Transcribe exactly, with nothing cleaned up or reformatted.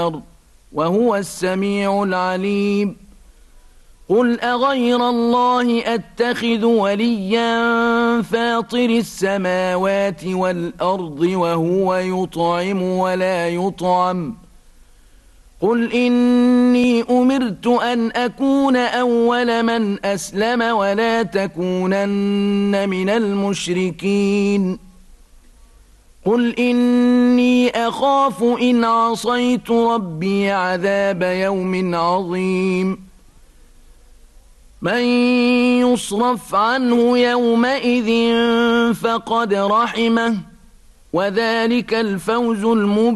النار وهو السميع العليم قل أغير الله أتخذ وليا فاطر السماوات والأرض وهو يطعم ولا يطعم قل إني أمرت أن أكون أول من أسلم ولا تكونن من المشركين قل إني أخاف إن عصيت ربي عذاب يوم عظيم من يصرف عنه يومئذ فقد رحمه وذلك الفوز المبين